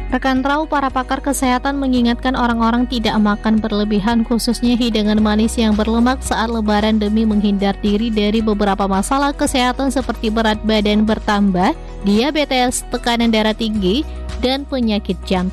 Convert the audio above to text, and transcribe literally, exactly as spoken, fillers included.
Rekan Rau, para pakar kesehatan mengingatkan orang-orang tidak makan berlebihan, khususnya hidangan manis yang berlemak saat Lebaran demi menghindar diri dari beberapa masalah kesehatan seperti berat badan bertambah, diabetes, tekanan darah tinggi, dan penyakit jantung.